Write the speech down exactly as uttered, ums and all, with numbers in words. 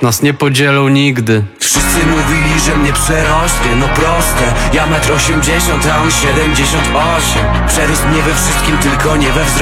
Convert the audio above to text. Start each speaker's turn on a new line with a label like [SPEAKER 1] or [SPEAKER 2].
[SPEAKER 1] nas nie podzielą nigdy.
[SPEAKER 2] Wszyscy mówili, że mnie przerośnie, no proste. Ja metr osiemdziesiąt, a on siedemdziesiąt osiem. Przerósł mnie we wszystkim, tylko nie we wzroście.